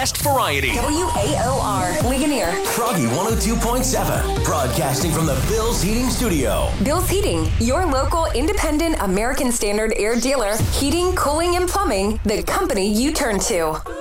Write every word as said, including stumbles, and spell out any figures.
Best variety. W A O R, Ligonier. Froggy one oh two point seven. Broadcasting from the Bill's Heating Studio. Bill's Heating, your local independent American Standard air dealer. Heating, cooling, and plumbing, the company you turn to.